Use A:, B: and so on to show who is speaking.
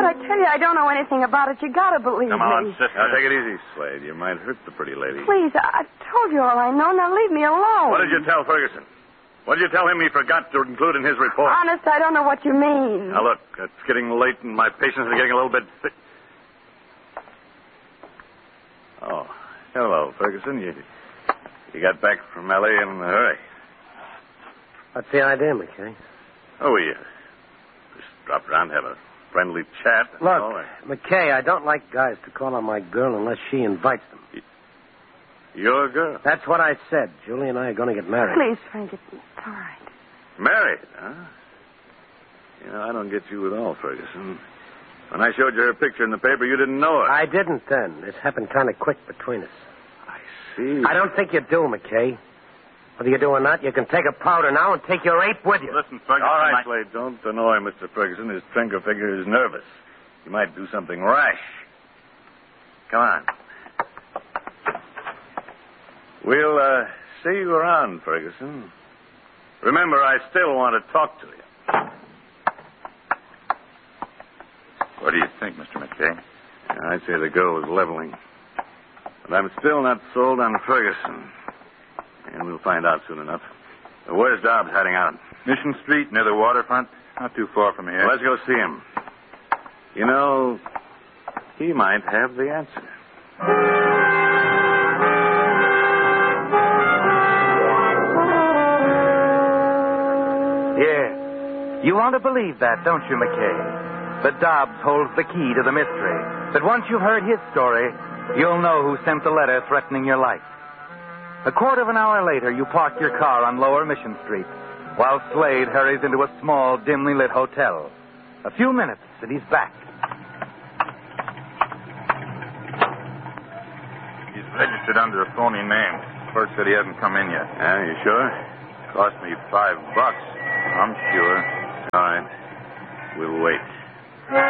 A: I tell you I don't know anything about it. You gotta believe
B: Come on,
A: me.
B: sister.
C: Now, take it easy, Slade. You might hurt the pretty lady.
A: Please, I've told you all I know. Now leave me alone.
C: What did you tell Ferguson? What did you tell him he forgot to include in his report?
A: Honest, I don't know what you mean.
C: Now, look, it's getting late and my patience is getting a little bit thick. Oh, hello, Ferguson. You got back from L.A. in a hurry.
D: What's the idea, McKay?
C: Oh, we just dropped around to have a friendly chat.
D: Look, McKay, I don't like guys to call on my girl unless she invites them.
C: Your girl?
D: That's what I said. Julie and I are going to get married.
A: Please, Frank, it's all right.
C: Married, huh? You know, I don't get you at all, Ferguson. When I showed you her picture in the paper, you didn't know her.
D: I didn't then. This happened kind of quick between us.
C: I see.
D: I don't think you do, McKay. Whether you do or not, you can take a powder now and take your ape with you.
B: Listen, Ferguson.
C: All right, Slade, don't annoy Mr. Ferguson. His Trenker figure is nervous. He might do something rash. Come on. We'll see you around, Ferguson. Remember, I still want to talk to you.
B: What do you think, Mr. McKay?
C: I'd say the girl was leveling. But I'm still not sold on Ferguson. And we'll find out soon enough. Where's Dobbs heading out?
B: Mission Street, near the waterfront. Not too far from here.
C: Let's go see him. You know, he might have the answer.
E: Yeah. You want to believe that, don't you, McKay? That Dobbs holds the key to the mystery. That once you've heard his story, you'll know who sent the letter threatening your life. A quarter of an hour later, you park your car on Lower Mission Street, while Slade hurries into a small, dimly lit hotel. A few minutes, and he's back.
B: He's registered under a phony name. Clerk said he hasn't come in yet.
C: Yeah, you sure?
B: Cost me $5. I'm sure.
C: All right. We'll wait.